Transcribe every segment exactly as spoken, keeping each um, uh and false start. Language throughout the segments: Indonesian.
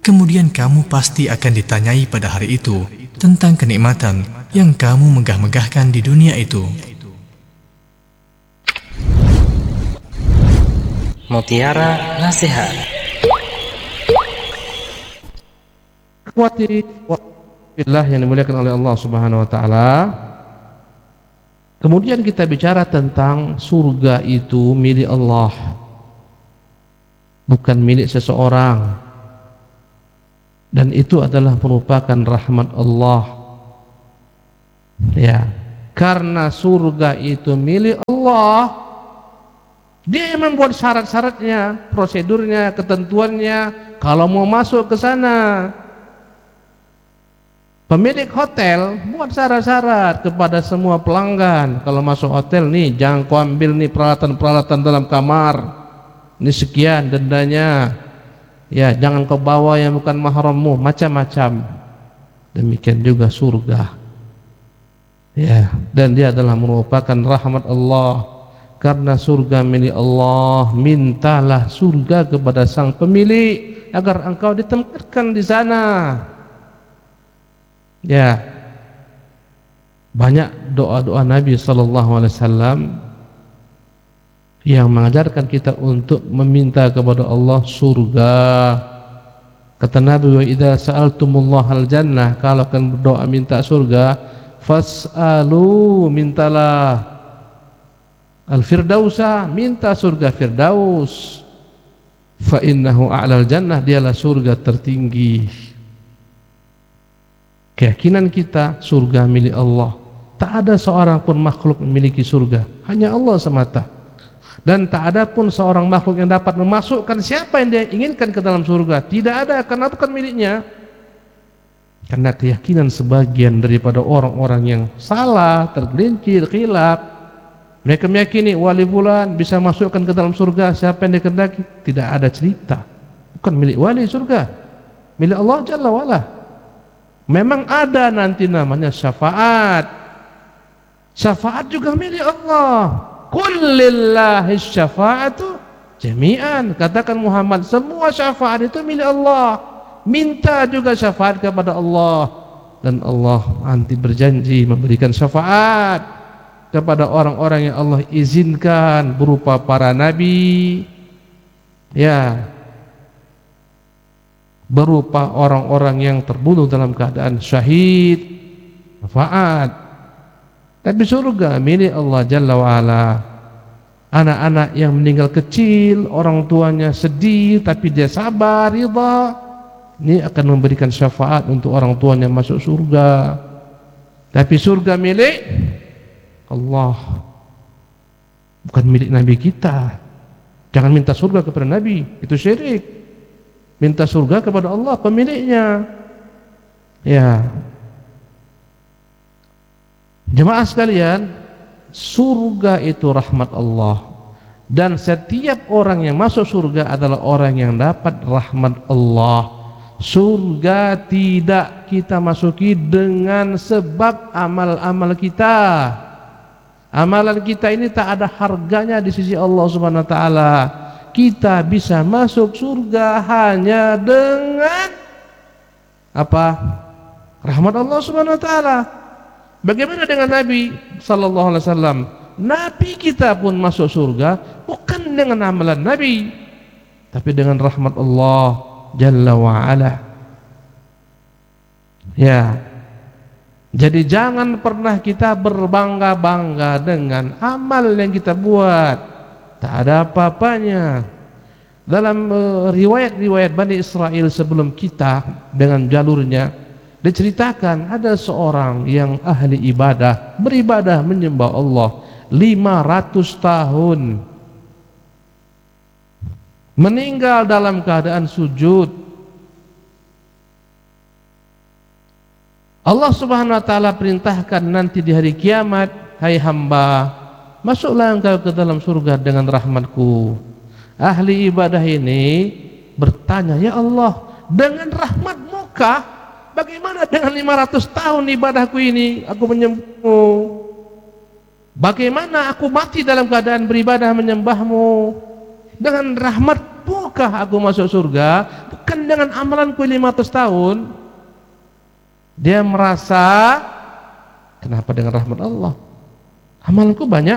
Kemudian kamu pasti akan ditanyai pada hari itu tentang kenikmatan yang kamu megah-megahkan di dunia itu. Mutiara Nasihat. Ikhwati fillah yang dimuliakan oleh Allah Subhanahu wa taala. Kemudian kita bicara tentang surga itu milik Allah, bukan milik seseorang. Dan itu adalah merupakan rahmat Allah. Ya, karena surga itu milik Allah, Dia yang membuat syarat-syaratnya, prosedurnya, ketentuannya. Kalau mau masuk ke sana, pemilik hotel buat syarat-syarat kepada semua pelanggan. Kalau masuk hotel nih, jangan kau ambil nih peralatan-peralatan dalam kamar. Ini sekian dendanya. Ya, jangan kau bawa yang bukan mahrammu, macam-macam. Demikian juga surga. Ya, dan dia adalah merupakan rahmat Allah. Karena surga milik Allah, mintalah surga kepada sang pemilik agar engkau ditempatkan di sana. Ya, banyak doa-doa Nabi sallallahu alaihi wasallam yang mengajarkan kita untuk meminta kepada Allah surga. Kata Nabi, wa idza sa'altumullahal jannah, kalau akan berdoa minta surga, fas'alu, mintalah al-firdausa, minta surga firdaus, fa innahu a'lal jannah, dialah surga tertinggi. Keyakinan kita, surga milik Allah. Tak ada seorang pun makhluk memiliki surga, hanya Allah semata. Dan tak ada pun seorang makhluk yang dapat memasukkan siapa yang dia inginkan ke dalam surga. Tidak ada, karena bukan miliknya. Karena keyakinan sebagian daripada orang-orang yang salah, tergelincir, khilaf, mereka meyakini wali fulan bisa masukkan ke dalam surga siapa yang dikehendaki. Tidak ada cerita. Bukan milik wali surga, milik Allah Jalla wa'ala. Memang ada nanti namanya syafaat. Syafaat juga milik Allah. Qul lillahi syafa'atu jami'an. Katakan Muhammad, semua syafaat itu milik Allah. Minta juga syafaat kepada Allah. Dan Allah nanti berjanji memberikan syafaat kepada orang-orang yang Allah izinkan berupa para nabi, ya, berupa orang-orang yang terbunuh dalam keadaan syahid, syafaat. Tapi surga milik Allah Jalla wa'ala. Anak-anak yang meninggal kecil, orang tuanya sedih tapi dia sabar, ridha, ini akan memberikan syafaat untuk orang tuanya masuk surga. Tapi surga milik Allah, bukan milik Nabi kita. Jangan minta surga kepada Nabi, itu syirik. Minta surga kepada Allah, pemiliknya. Ya, jemaah sekalian, surga itu rahmat Allah. Dan setiap orang yang masuk surga adalah orang yang dapat rahmat Allah. Surga tidak kita masuki dengan sebab amal-amal kita. Amalan kita ini tak ada harganya di sisi Allah Subhanahu wa taala. Kita bisa masuk surga hanya dengan apa? Rahmat Allah Subhanahu wa taala. Bagaimana dengan Nabi sallallahu alaihi wasallam? Nabi kita pun masuk surga bukan dengan amalan Nabi, tapi dengan rahmat Allah Jalla wa ala. Ya. Jadi jangan pernah kita berbangga-bangga dengan amal yang kita buat. Tak ada apa-apanya. Dalam uh, riwayat-riwayat Bani Israel sebelum kita dengan jalurnya, diceritakan ada seorang yang ahli ibadah, beribadah menyembah Allah lima ratus tahun, meninggal dalam keadaan sujud. Allah Subhanahu wa taala perintahkan nanti di hari kiamat, hai hamba, masuklah engkau ke dalam surga dengan rahmatku. Ahli ibadah ini bertanya, ya Allah, dengan rahmatmu kah? Bagaimana dengan lima ratus tahun ibadahku ini? Aku menyembahmu. Bagaimana aku mati dalam keadaan beribadah menyembahmu? Dengan rahmat Mampukah aku masuk surga bukan dengan amalanku lima ratus tahun? Dia merasa, kenapa dengan rahmat Allah? Amalku banyak.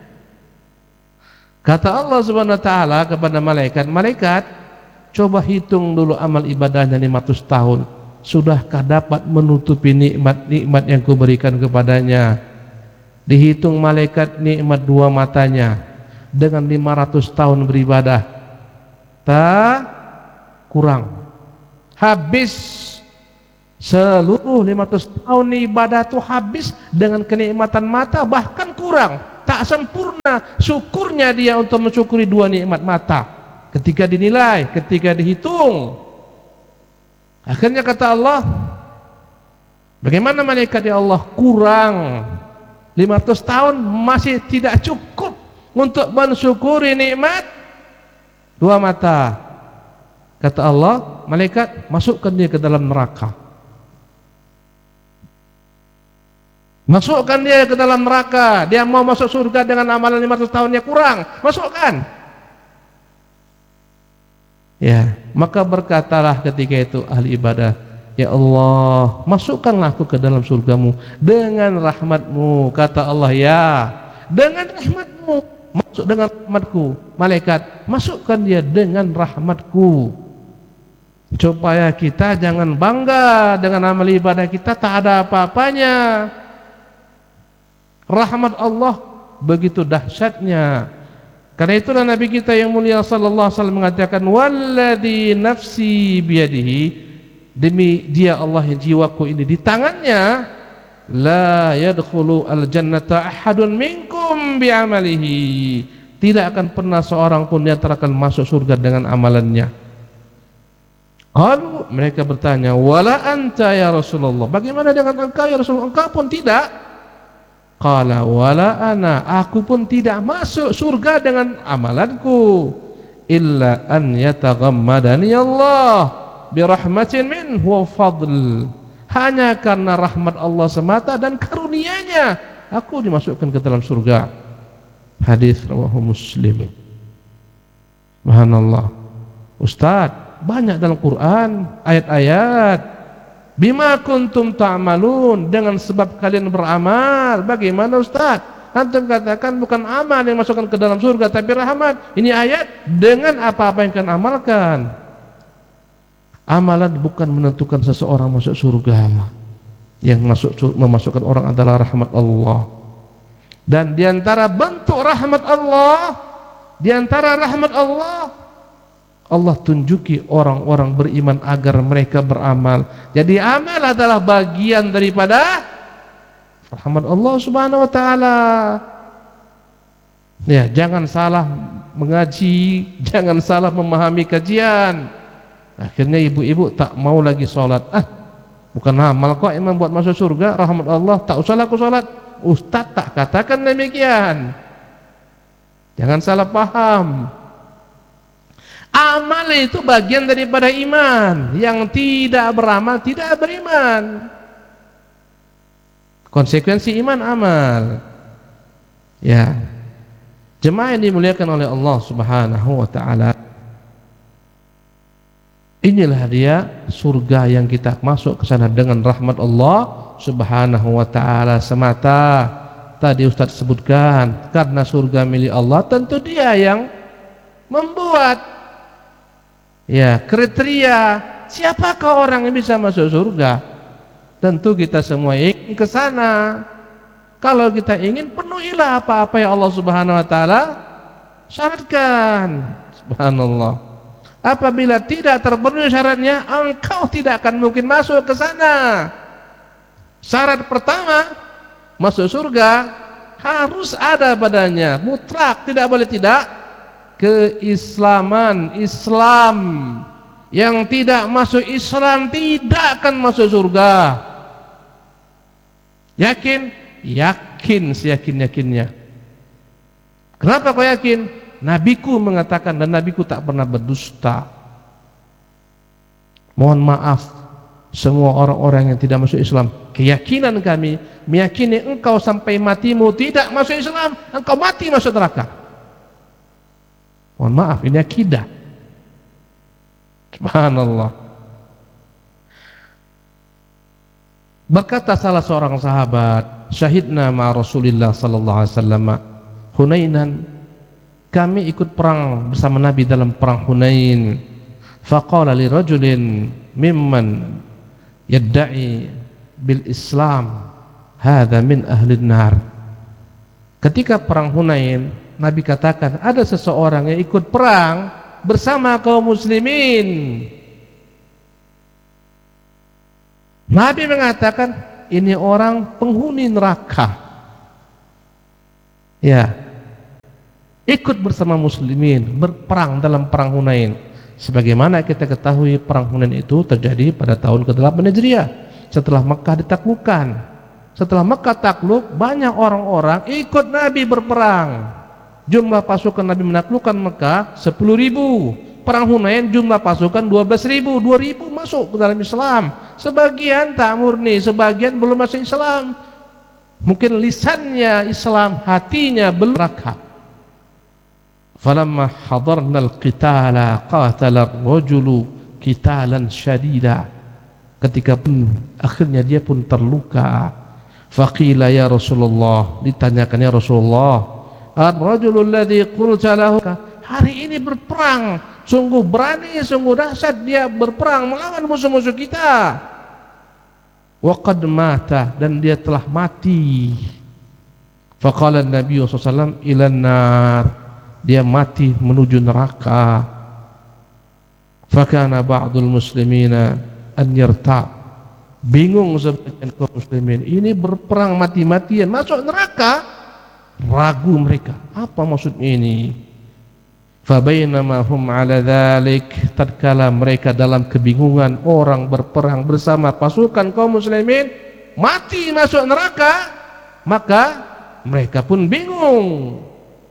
Kata Allah Subhanahu wa taala kepada malaikat, malaikat, coba hitung dulu amal ibadahnya lima ratus tahun. Sudahkah dapat menutupi nikmat-nikmat yang kuberikan kepadanya? Dihitung malaikat nikmat dua matanya dengan lima ratus tahun beribadah, tak kurang. Habis seluruh lima ratus tahun ibadah itu habis dengan kenikmatan mata, bahkan kurang, tak sempurna syukurnya dia untuk mensyukuri dua nikmat mata. Ketika dinilai, ketika dihitung, akhirnya kata Allah, bagaimana malaikat ya Allah, kurang lima ratus tahun masih tidak cukup untuk mensyukuri nikmat dua mata. Kata Allah, malaikat, masukkan dia ke dalam neraka. Masukkan dia ke dalam neraka. Dia mau masuk surga dengan amalan lima ratus tahunnya kurang, masukkan. Ya, maka berkatalah ketika itu ahli ibadah, ya Allah, masukkanlah aku ke dalam surgamu dengan rahmatmu. Kata Allah, ya, dengan rahmatmu, masuk dengan rahmatku. Malaikat, masukkan dia dengan rahmatku. Supaya kita jangan bangga dengan amal ibadah kita tak ada apa-apanya. Rahmat Allah begitu dahsyatnya. Karena itulah Nabi kita yang mulia sallallahu alaihi wasallam mengatakan, walladzi nafsi biyadihi, demi dia Allah yang jiwaku ini di tangannya, la yadkhulu al-jannata ahadun minkum bi'amalihi, tidak akan pernah seorang pun di antara akan masuk surga dengan amalannya. Lalu mereka bertanya, wala anta ya Rasulullah, bagaimana dengan engkau ya Rasulullah? Engkau pun tidak. Qala wala ana, aku pun tidak masuk surga dengan amalanku, illa an yataghammadani Allah birahmatin minhu wa fadl, hanya karena rahmat Allah semata dan karunia-Nya aku dimasukkan ke dalam surga. Hadis rawahu Muslim. Subhanallah. Ustaz, banyak dalam Quran ayat-ayat bima kuntum ta'malun, dengan sebab kalian beramal. Bagaimana Ustaz? Antum katakan bukan amal yang masukkan ke dalam surga tapi rahmat. Ini ayat dengan apa-apa yang kalian amalkan. Amalan bukan menentukan seseorang masuk surga. Yang masuk memasukkan orang adalah rahmat Allah. Dan diantara bentuk rahmat Allah, diantara rahmat Allah, Allah tunjuki orang-orang beriman agar mereka beramal. Jadi amal adalah bagian daripada rahmat Allah Subhanahu wa taala. Ya, jangan salah mengaji, jangan salah memahami kajian. Akhirnya ibu-ibu tak mau lagi sholat. Ah, bukan amal kok yang membuat masuk surga, rahmat Allah, tak usahlah aku sholat. Ustaz tak katakan demikian. Jangan salah paham. Amal itu bagian daripada iman. Yang tidak beramal tidak beriman. Konsekuensi iman amal. Ya. Jemaah yang dimuliakan oleh Allah Subhanahu wa taala. Inilah dia surga yang kita masuk ke sana dengan rahmat Allah Subhanahu wa taala semata. Tadi Ustaz sebutkan, karena surga milik Allah, tentu dia yang membuat. Ya, kriteria siapakah orang yang bisa masuk surga? Tentu kita semua ingin ke sana. Kalau kita ingin, penuhilah apa-apa yang Allah Subhanahu wa taala syaratkan. Subhanallah. Apabila tidak terpenuhi syaratnya, engkau tidak akan mungkin masuk ke sana. Syarat pertama masuk surga harus ada padanya, mutlak, tidak boleh tidak. Keislaman, Islam. Yang tidak masuk Islam tidak akan masuk surga. Yakin? Yakin, seyakin-yakinnya. Kenapa kau yakin? Nabiku mengatakan, dan nabiku tak pernah berdusta. Mohon maaf semua orang-orang yang tidak masuk Islam. Keyakinan kami meyakini engkau sampai matimu tidak masuk Islam, engkau mati masuk neraka. Mohon maaf, ini akidah. Subhanallah. Berkata salah seorang sahabat, syahidna ma Rasulillah sallallahu alaihi wasallam Hunainan, kami ikut perang bersama Nabi dalam perang Hunain. Faqala li rajulin mimman yadda'i bil Islam, hadza min ahli nar. Ketika perang Hunain, Nabi katakan ada seseorang yang ikut perang bersama kaum muslimin. Nabi mengatakan ini orang penghuni neraka. Ya, ikut bersama muslimin berperang dalam perang Hunain. Sebagaimana kita ketahui, perang Hunain itu terjadi pada tahun kedelapan Hijriah setelah Mekah ditaklukkan. Setelah Mekah takluk, banyak orang-orang ikut Nabi berperang. Jumlah pasukan Nabi menaklukkan Mekah sepuluh ribu. Perang Hunain jumlah pasukan dua belas ribu. dua ribu masuk ke dalam Islam. Sebagian tak murni, sebagian belum masuk Islam. Mungkin lisannya Islam, hatinya belum neraka. Falamma hadarna al-qitala qatala ar-rajulu qitalan syadida. Ketika pun akhirnya dia pun terluka. Faqila ya Rasulullah, ditanyakan ya Rasulullah, ar-rajulu alladhi qulta lahu, hari ini berperang, sungguh berani, sungguh dahsyat dia berperang melawan musuh-musuh kita. Wa qad mata, dan dia telah mati. Faqala Nabi sallallahu alaihi wasallam ilan nar, dia mati menuju neraka. Fakana ba'dul muslimina an yarta, bingung sebagian kaum muslimin, ini berperang mati-matian masuk neraka. Ragu mereka, apa maksudnya ini? Fabainama hum ala dzalik, tatkala mereka dalam kebingungan, orang berperang bersama pasukan kaum muslimin mati masuk neraka, maka mereka pun bingung.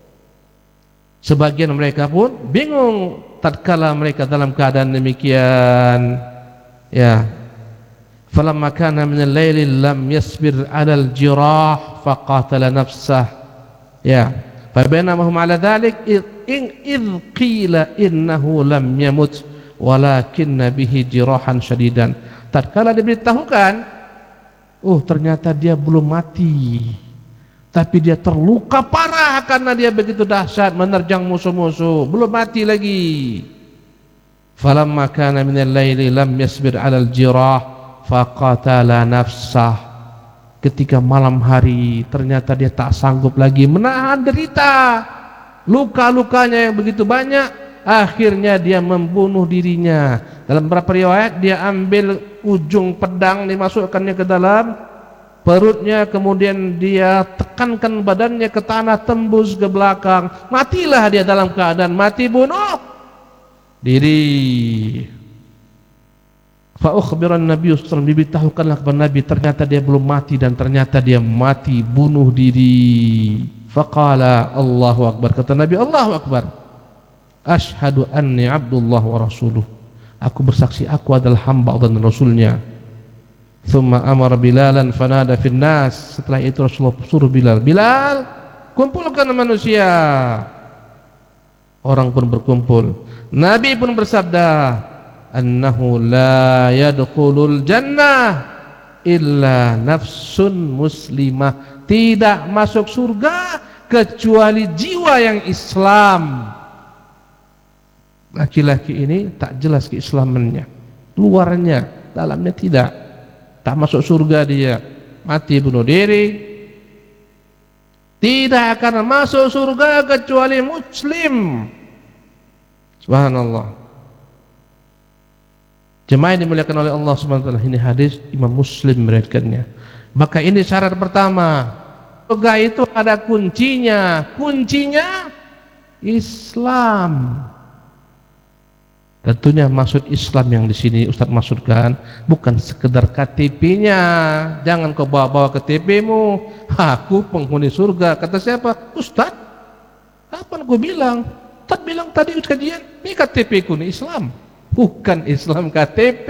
Sebagian mereka pun bingung tatkala mereka dalam keadaan demikian. Ya, falamma kana min al-laili lam yasbir 'ala al-jirah faqatala nafsah. Ya, fa bainahum 'ala dhalik in idh qila innahu lam yamut walakinna bihi jirahan syadidan. Tatkala diberitahukan, oh ternyata dia belum mati, tapi dia terluka parah karena dia begitu dahsyat menerjang musuh-musuh, belum mati lagi. Falamma kana min al-laili lam yasbir 'ala al-jirah faqatala nafsah. Ketika malam hari ternyata dia tak sanggup lagi menahan derita, luka-lukanya yang begitu banyak, akhirnya dia membunuh dirinya. Dalam beberapa riwayat dia ambil ujung pedang, dimasukkannya ke dalam perutnya, kemudian dia tekankan badannya ke tanah, tembus ke belakang, matilah dia dalam keadaan mati bunuh diri. Fa ukhbiran Nabi sallallahu alaihi wasallam, diberitahukanlah kepada Nabi ternyata dia belum mati dan ternyata dia mati bunuh diri. Faqala Allahu akbar, kata Nabi, Allahu akbar, asyhadu anni abdullah wa rasuluh, aku bersaksi aku adalah hamba dan rasulnya. Thumma amara Bilalan fanada fin nas, setelah itu Rasulullah suruh Bilal, Bilal kumpulkan manusia. Orang pun berkumpul. Nabi pun bersabda, annahu la yadkhulul jannah illa nafsun muslimah, tidak masuk surga kecuali jiwa yang Islam. Laki-laki ini tak jelas keislamannya, luarnya, dalamnya tidak, tak masuk surga dia, mati bunuh diri, tidak akan masuk surga kecuali muslim. Subhanallah. Jemaah yang dimuliakan oleh Allah subhanahu wa taala, ini hadis Imam Muslim meriwayatkannya. Maka ini syarat pertama, surga itu ada kuncinya. Kuncinya Islam. Tentunya maksud Islam yang di sini Ustaz maksudkan bukan sekedar K T P-nya. Jangan kau bawa-bawa K T P-mu. Aku penghuni surga. Kata siapa? Ustaz. Kapan aku bilang? Ustaz bilang tadi kajian, ini K T P-ku ini Islam. Bukan Islam K T P.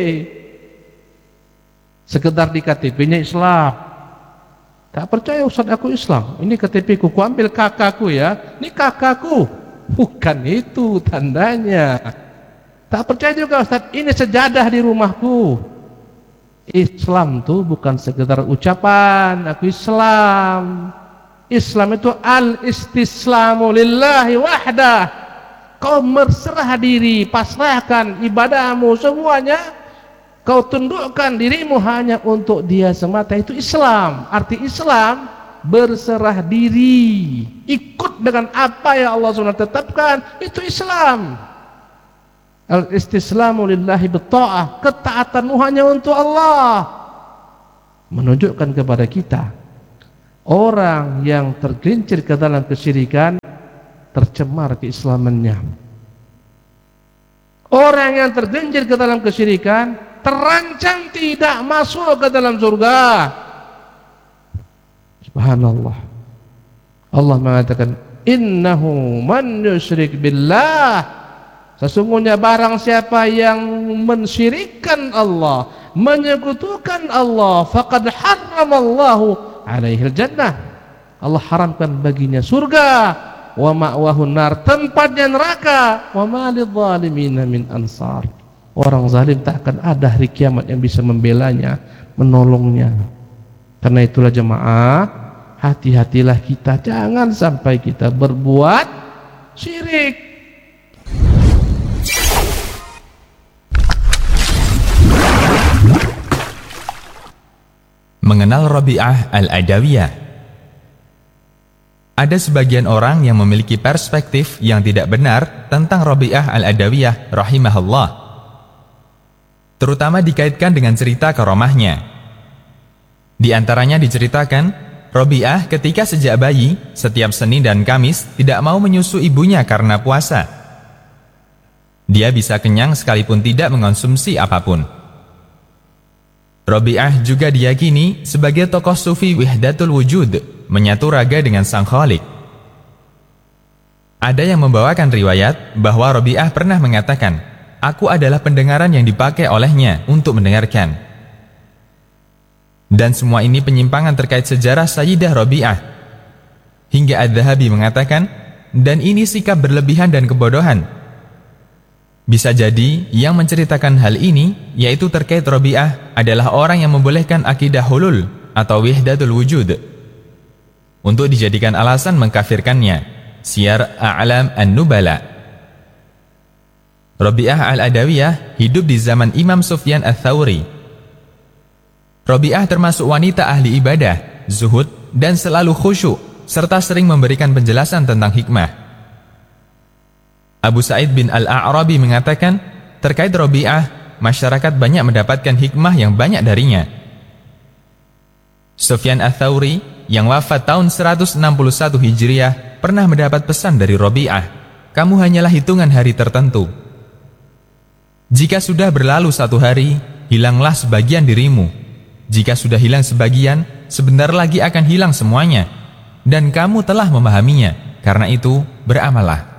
Sekedar di K T P-nya Islam. Tak percaya Ustaz aku Islam. Ini K T P-ku, ku ambil kakakku ya. Ini kakakku. Bukan itu tandanya. Tak percaya juga Ustaz, ini sejadah di rumahku. Islam tuh bukan sekedar ucapan, aku Islam. Islam itu al-istislamu lillahi wahdah. Kau berserah diri, pasrahkan ibadahmu semuanya, kau tundukkan dirimu hanya untuk Dia semata. Itu Islam. Arti Islam berserah diri, ikut dengan apa yang Allah subhanahu wa taala tetapkan. Itu Islam. Al-istislamu lillahi bitta'ah, ketaatanmu hanya untuk Allah. Menunjukkan kepada kita, orang yang tergelincir ke dalam kesyirikan tercemar keislamannya. Orang yang tergelincir ke dalam kesyirikan terancam tidak masuk ke dalam surga. Subhanallah. Allah mengatakan, innahu man yusyrik billah, sesungguhnya barang siapa yang mensyirikkan Allah, menyekutukan Allah, faqad harramallahu alaihil jannah, Allah haramkan baginya surga, wa ma'wahu nar, tempatnya neraka, wa ma lidzalimina min ansar, orang zalim tak akan ada hari kiamat yang bisa membelanya, menolongnya. Karena itulah jemaah, hati-hatilah kita, jangan sampai kita berbuat syirik. Mengenal Rabi'ah Al-Adawiyah. Ada sebagian orang yang memiliki perspektif yang tidak benar tentang Rabi'ah Al-Adawiyah rahimahullah, terutama dikaitkan dengan cerita karomahnya. Di antaranya diceritakan, Rabi'ah ketika sejak bayi, setiap Senin dan Kamis tidak mau menyusu ibunya karena puasa. Dia bisa kenyang sekalipun tidak mengonsumsi apapun. Rabi'ah juga diyakini sebagai tokoh sufi wahdatul wujud, menyatu raga dengan Sang Khalik. Ada yang membawakan riwayat bahwa Rabi'ah pernah mengatakan, aku adalah pendengaran yang dipakai olehnya untuk mendengarkan. Dan semua ini penyimpangan terkait sejarah Sayyidah Rabi'ah. Hingga Adz-Dzahabi mengatakan, dan ini sikap berlebihan dan kebodohan. Bisa jadi yang menceritakan hal ini, yaitu terkait Rabi'ah, adalah orang yang membolehkan akidah hulul atau wahdatul wujud untuk dijadikan alasan mengkafirkannya. Siyar A'lam An-Nubala. Rabi'ah Al-Adawiyah hidup di zaman Imam Sufyan Ats-Tsauri. Rabi'ah termasuk wanita ahli ibadah, zuhud, dan selalu khusyuk, serta sering memberikan penjelasan tentang hikmah. Abu Sa'id bin Al-A'rabi mengatakan, terkait Rabi'ah, masyarakat banyak mendapatkan hikmah yang banyak darinya. Sufyan Ats-Tsauri, yang wafat tahun seratus enam puluh satu Hijriah, pernah mendapat pesan dari Rabi'ah, kamu hanyalah hitungan hari tertentu. Jika sudah berlalu satu hari, hilanglah sebagian dirimu. Jika sudah hilang sebagian, sebentar lagi akan hilang semuanya. Dan kamu telah memahaminya, karena itu beramallah.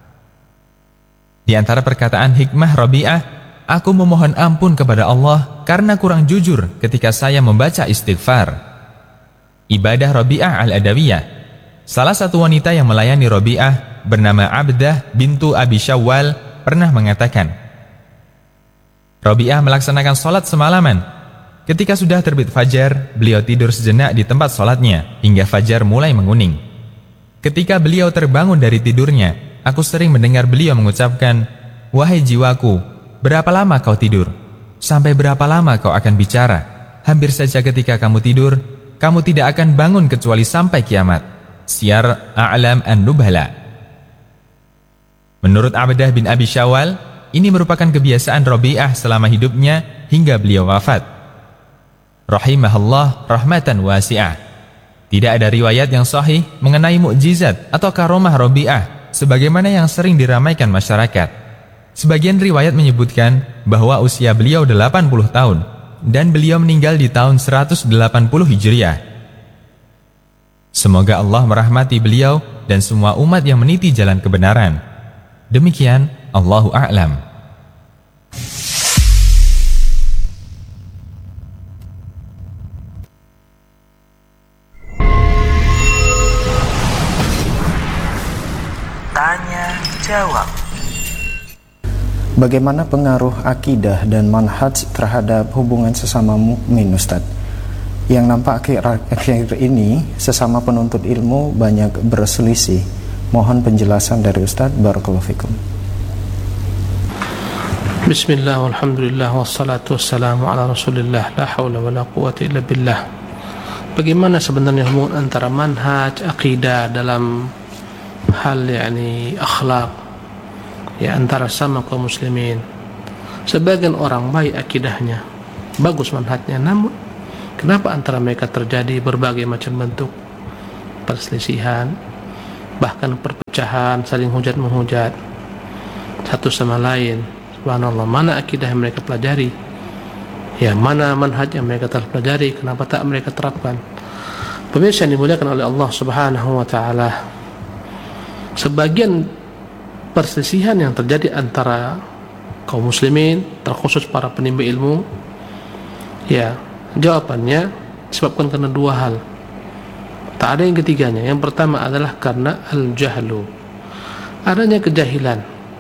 Di antara perkataan hikmah Rabi'ah, aku memohon ampun kepada Allah karena kurang jujur ketika saya membaca istighfar. Ibadah Rabi'ah Al-Adawiyah. Salah satu wanita yang melayani Rabi'ah bernama Abdah bintu Abi Syawal pernah mengatakan, Rabi'ah melaksanakan sholat semalaman. Ketika sudah terbit fajar, beliau tidur sejenak di tempat sholatnya hingga fajar mulai menguning. Ketika beliau terbangun dari tidurnya, aku sering mendengar beliau mengucapkan, wahai jiwaku, berapa lama kau tidur? Sampai berapa lama kau akan bicara? Hampir saja ketika kamu tidur, kamu tidak akan bangun kecuali sampai kiamat. Siyar A'lam An-Nubala. Menurut Abdah bin Abi Syawal, ini merupakan kebiasaan Rabi'ah selama hidupnya hingga beliau wafat. Rahimahullah rahmatan wasi'ah. Tidak ada riwayat yang sahih mengenai mukjizat atau karomah Rabi'ah sebagaimana yang sering diramaikan masyarakat. Sebagian riwayat menyebutkan bahwa usia beliau delapan puluh tahun dan beliau meninggal di tahun seratus delapan puluh Hijriah. Semoga Allah merahmati beliau dan semua umat yang meniti jalan kebenaran. Demikian, Allahu a'lam. Tanya jawab. Bagaimana pengaruh akidah dan manhaj terhadap hubungan sesama mukmin, Ustaz? Yang nampak akhir-akhir ini sesama penuntut ilmu banyak berselisih. Mohon penjelasan dari Ustaz. Barakallahu fikum. Bismillah, walhamdulillah, wassalatu wassalamu ala rasulillah, la hawla wa la quwata illa billah. Bagaimana sebenarnya hubungan antara manhaj, akidah dalam hal yakni akhlak ya antara sama kaum muslimin? Sebagian orang baik akidahnya, bagus manhajnya, namun kenapa antara mereka terjadi berbagai macam bentuk perselisihan, bahkan perpecahan, saling hujat menghujat satu sama lain? Subhanallah, mana akidah yang mereka pelajari? Ya, mana manhaj yang mereka telah pelajari? Kenapa tak mereka terapkan? Pemirsa yang dimuliakan oleh Allah Subhanahu wa taala, sebagian perselisihan yang terjadi antara kaum muslimin, terkhusus para penimba ilmu, ya jawabannya disebabkan karena dua hal. Tak ada yang ketiganya. Yang pertama adalah karena al-jahlu, adanya kejahilan,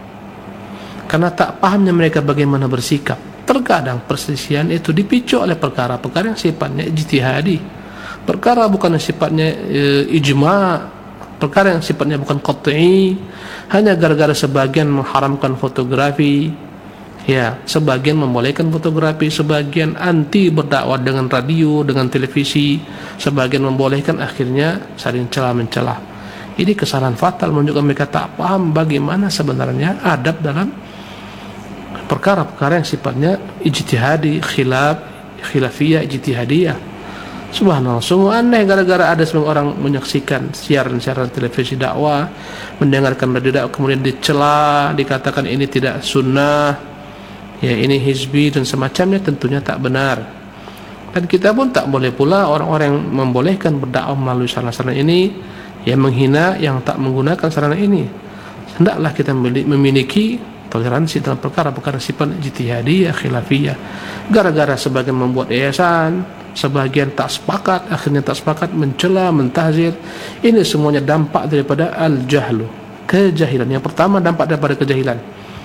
karena tak pahamnya mereka bagaimana bersikap. Terkadang perselisihan itu dipicu oleh perkara-perkara yang sifatnya ijtihadi, perkara bukan yang sifatnya e, ijma', perkara yang sifatnya bukan qat'i, hanya gara-gara sebagian mengharamkan fotografi, ya, sebagian membolehkan fotografi, sebagian anti berdakwah dengan radio, dengan televisi, sebagian membolehkan, akhirnya saling celah-mencelah. Ini kesalahan fatal, menunjukkan mereka tak paham bagaimana sebenarnya adab dalam perkara-perkara yang sifatnya ijtihadi, khilaf, khilafiyah, ijtihadiyah. Subhanallah, sungguh aneh gara-gara ada sebagian orang menyaksikan siaran-siaran televisi dakwah, mendengarkan radio dakwah, kemudian dicela, dikatakan ini tidak sunnah, ya ini hizbi dan semacamnya, tentunya tak benar. Dan kita pun tak boleh pula orang-orang yang membolehkan berdakwah melalui sarana-sarana ini yang menghina yang tak menggunakan sarana ini. Hendaklah kita memiliki toleransi dalam perkara-perkara sifat ijtihadiyah, khilafiyah. Gara-gara sebagian membuat yayasan, sebagian tak sepakat, akhirnya tak sepakat, mencela, mentahzir. Ini semuanya dampak daripada al-jahlu, kejahilan. Yang pertama dampak daripada kejahilan,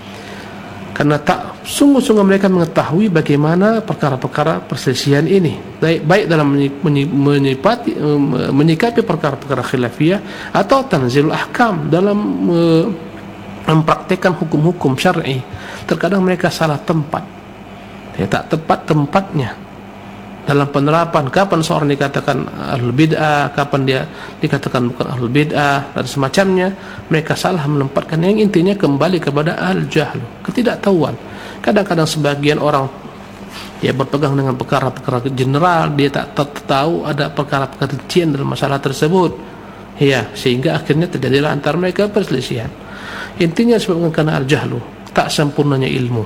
karena tak sungguh-sungguh mereka mengetahui bagaimana perkara-perkara perselisihan ini, baik, baik dalam menyipati, menyikapi perkara-perkara khilafiyah atau tanzilul ahkam, dalam uh, mempraktekkan hukum-hukum syar'i. Terkadang mereka salah tempat, ya, tak tepat tempatnya dalam penerapan. Kapan seorang dikatakan ahlul bid'ah, kapan dia dikatakan bukan ahlul bid'ah, dan semacamnya. Mereka salah menempatkan, yang intinya kembali kepada al-jahlu, ketidaktahuan. Kadang-kadang sebagian orang ya berpegang dengan perkara-perkara general, dia tak tahu ada perkara-perkara rincian dalam masalah tersebut, ya, sehingga akhirnya terjadilah antara mereka perselisihan. Intinya disebabkan karena al-jahlu, tak sempurnanya ilmu.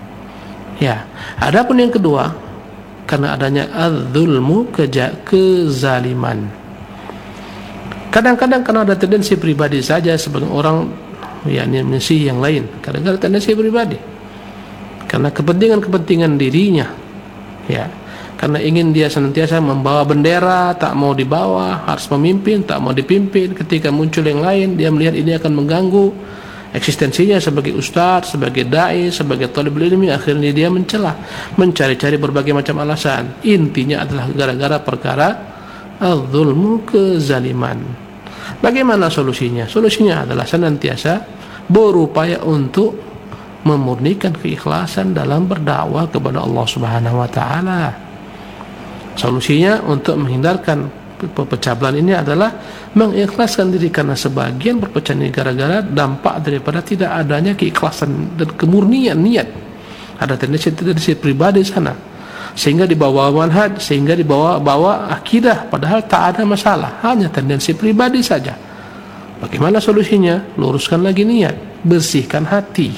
Ya, adapun yang kedua, karena adanya az-zulmu, kezaliman. Kadang-kadang karena ada tendensi pribadi saja sebagian orang, yakni mengisi yang lain, kadang-kadang tendensi pribadi karena kepentingan-kepentingan dirinya, ya, karena ingin dia senantiasa membawa bendera, tak mau dibawa, harus memimpin, tak mau dipimpin. Ketika muncul yang lain, dia melihat ini akan mengganggu eksistensinya sebagai ustadz, sebagai dai, sebagai thalibul ilmi, akhirnya dia mencela, mencari-cari berbagai macam alasan. Intinya adalah gara-gara perkara az-zulmu, kezaliman. Bagaimana solusinya? Solusinya adalah senantiasa berupaya untuk memurnikan keikhlasan dalam berdakwah kepada Allah Subhanahu wa taala. Solusinya untuk menghindarkan pecah belah ini adalah mengikhlaskan diri, karena sebagian perpecahan ini gara-gara dampak daripada tidak adanya keikhlasan dan kemurnian niat. Ada tendensi-tendensi pribadi sana, sehingga dibawa manhaj, sehingga dibawa bawa akidah, padahal tak ada masalah, hanya tendensi pribadi saja. Bagaimana solusinya? Luruskan lagi niat, bersihkan hati.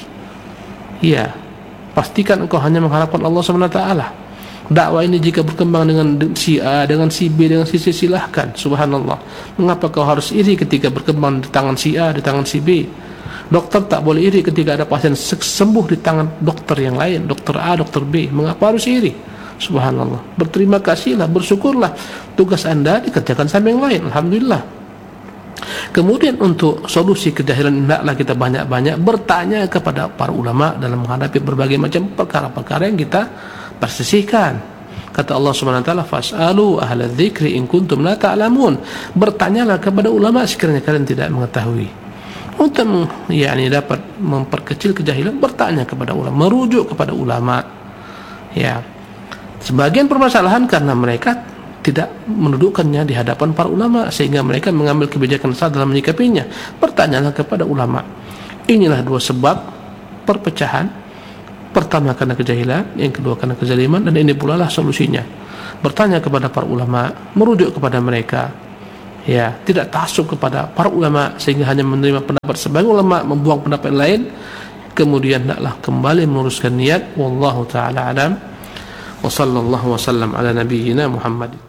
Ya, pastikan engkau hanya mengharapkan Allah Subhanahu wa taala. Dakwah ini jika berkembang dengan si A, dengan si B, dengan si C, silahkan. Subhanallah, mengapa kau harus iri ketika berkembang di tangan si A, di tangan si B? Dokter tak boleh iri ketika ada pasien sembuh di tangan dokter yang lain, dokter A, dokter B. Mengapa harus iri? Subhanallah, berterima kasihlah, bersyukurlah, tugas anda dikerjakan sama yang lain. Alhamdulillah. Kemudian untuk solusi kejahilan, hendaklah kita banyak-banyak bertanya kepada para ulama dalam menghadapi berbagai macam perkara-perkara yang kita persisihkan. Kata Allah Subhanahu wa taala, "Fas'alu ahla dzikri in kuntum la ta'lamun." Bertanyalah kepada ulama sekiranya kalian tidak mengetahui. Untuk yakni dapat memperkecil kejahilan, bertanya kepada ulama, merujuk kepada ulama. Ya. Sebagian permasalahan karena mereka tidak mendudukkannya di hadapan para ulama sehingga mereka mengambil kebijakan salah dalam menyikapinya. Bertanyalah kepada ulama. Inilah dua sebab perpecahan. Pertama karena kejahilan, yang kedua karena kezaliman, dan ini pula lah solusinya. Bertanya kepada para ulama, merujuk kepada mereka. Ya, tidak taksub kepada para ulama sehingga hanya menerima pendapat sebagian ulama, membuang pendapat lain. Kemudian hendaklah kembali meluruskan niat. Wallahu taala alam. Wa sallallahu wasallam ala nabiyyina Muhammad.